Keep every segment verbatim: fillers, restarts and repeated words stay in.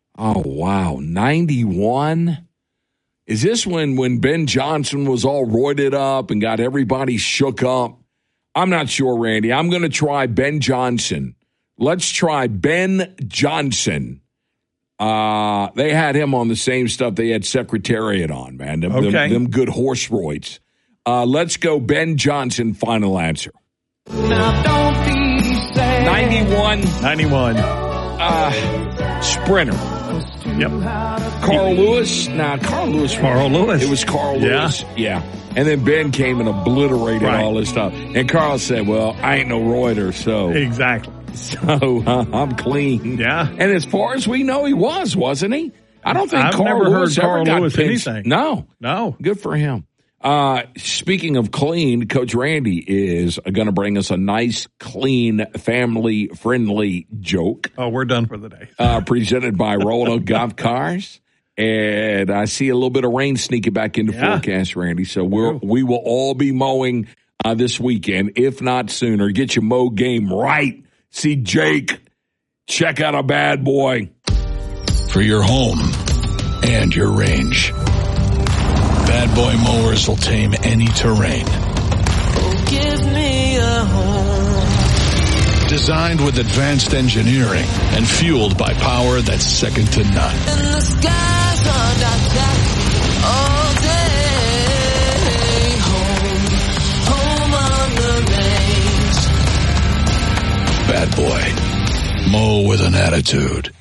Oh, wow. ninety-one? Is this when, when Ben Johnson was all roided up and got everybody shook up? I'm not sure, Randy. I'm going to try Ben Johnson. Let's try Ben Johnson. Uh, they had him on the same stuff they had Secretariat on, man. Them, okay. them, them good horse roids. Uh, let's go Ben Johnson, final answer. Now don't be sad. ninety-one. ninety-one. Uh, Sprinter. Yep. Carl Lewis? Nah, Carl Lewis. Carl Lewis. It was Carl Lewis. Yeah. Yeah. And then Ben came and obliterated right. all this stuff. And Carl said, well, I ain't no Reuter, so. Exactly. So uh, I'm clean. Yeah. And as far as we know, he was, wasn't he? I don't think I've Carl never Lewis heard ever Carl got Lewis pinched. anything. No. No. Good for him. Uh, speaking of clean, Coach Randy is going to bring us a nice, clean, family-friendly joke. Oh, we're done for the day. Uh, presented by Roanoke Golf Cars. And I see a little bit of rain sneaking back into yeah. forecast, Randy. So we're, we will all be mowing uh, this weekend, if not sooner. Get your mow game right. See Jake. Check out a bad boy. For your home and your range. Bad Boy Mowers will tame any terrain. Oh, give me a home. Designed with advanced engineering and fueled by power that's second to none. And the skies are not black all day. Home, home on the range. Bad Boy. Mow with an attitude.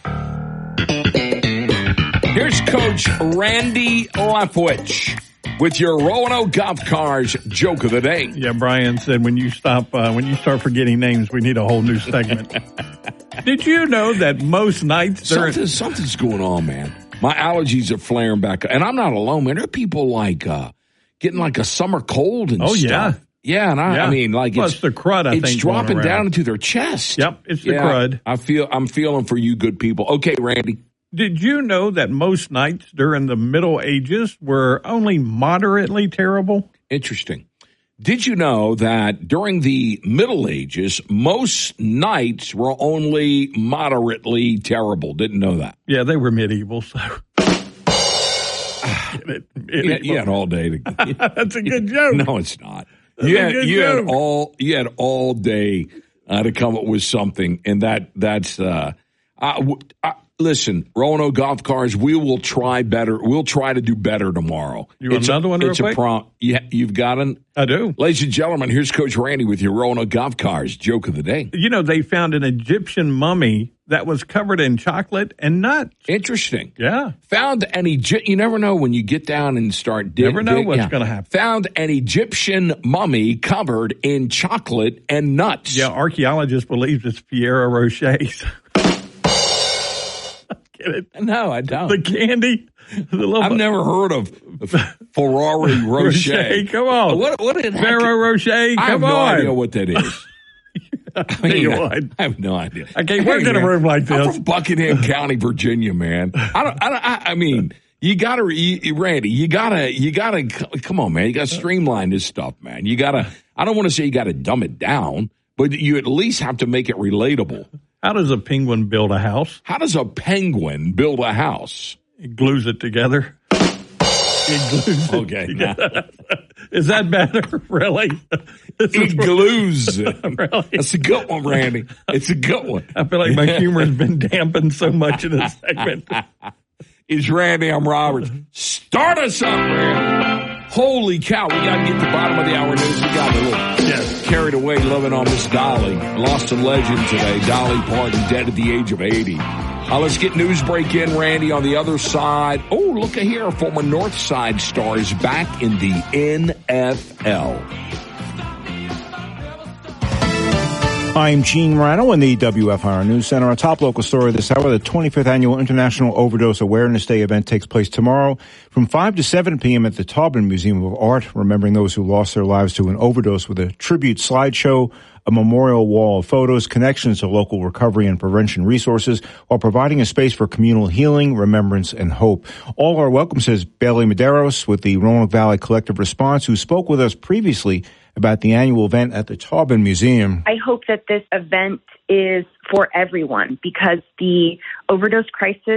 Here's Coach Randy Leftwich with your Roanoke Golf Cars joke of the day. Yeah, Brian said when you stop, uh, when you start forgetting names, we need a whole new segment. Did you know that most nights during Something, something's going on, man. My allergies are flaring back, and I'm not alone, man. There are people like uh, getting like a summer cold and Oh, stuff. yeah. Yeah, and I, Yeah. I mean, like Plus it's the crud, I it's think, dropping going down around. into their chest. Yep, it's the Yeah, crud. I feel I'm feeling for you, good people. Okay, Randy. Did you know that most nights during the Middle Ages were only moderately terrible? Interesting. Did you know that during the Middle Ages, most nights were only moderately terrible? Didn't know that. Yeah, they were medieval, so. it, You, you had all day to. That's a good joke. No, it's not. That's You a had, good you had joke. all you had all day uh, to come up with something, and that that's. Uh, uh, w- uh, listen, Roanoke Golf Cars, we will try better. We'll try to do better tomorrow. You want it's another a, one real It's quick? a prompt. Yeah, you've got an. I do. Ladies and gentlemen, here's Coach Randy with your Roanoke Golf Cars joke of the day. You know, they found an Egyptian mummy that was covered in chocolate and nuts. Interesting. Yeah. Found an Egypt. You never know when you get down and start digging. Never know what's gonna happen. Found an Egyptian mummy covered in chocolate and nuts. Yeah, archaeologists believe it's Ferrero Rocher's. Get it? No, I don't. The candy. The little I've never heard of Ferrari Rocher. Rocher, come on. What? What? Did Ferrero Rocher, I come have no on. idea what that is. I, Tell you what. I have no idea. I can't work Hey, in a man, room like I'm this. from Buckingham County, Virginia, man. I don't. I, don't, I, I mean, you gotta, you, Randy. You gotta. You gotta. Come on, man. You gotta streamline this stuff, man. You gotta. I don't want to say you gotta dumb it down, but you at least have to make it relatable. How does a penguin build a house? How does a penguin build a house? It glues it together. It glues it Okay. together. Is that better? Really? This He is- glues it. Really? That's a good one, Randy. It's a good one. I feel like my humor has been dampened so much in this segment. It's Randy. I'm Robert. Start us up, Randy. Holy cow. We got to get to the bottom of the hour news. We got a little Yes. carried away loving on Miss Dolly. Lost a legend today. Dolly Parton, dead at the age of eighty. Uh, let's get news break in, Randy, on the other side. Oh, look at here. Former North Side star is back in the N F L. I'm Gene Rano in the W F R News Center. Our top local story this hour, the twenty-fifth Annual International Overdose Awareness Day event takes place tomorrow from five to seven p.m. at the Taubman Museum of Art, remembering those who lost their lives to an overdose with a tribute slideshow, a memorial wall of photos, connections to local recovery and prevention resources, while providing a space for communal healing, remembrance, and hope. All are welcome, says Bailey Medeiros with the Roanoke Valley Collective Response, who spoke with us previously about the annual event at the Taubman Museum. I hope that this event is for everyone because the overdose crisis